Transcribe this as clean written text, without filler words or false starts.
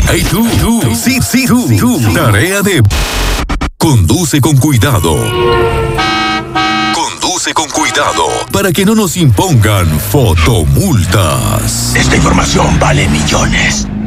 Hey, tú. Tarea de... Conduce con cuidado. Conduce con cuidado para que no nos impongan fotomultas. Esta información vale millones.